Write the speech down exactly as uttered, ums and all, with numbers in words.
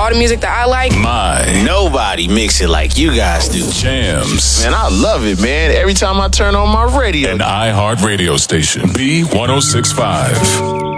all the music that I like. My. Nobody mix it like you guys do. Jams. Man, I love it, man. Every time I turn on my radio. An iHeart radio station. B one oh six point five.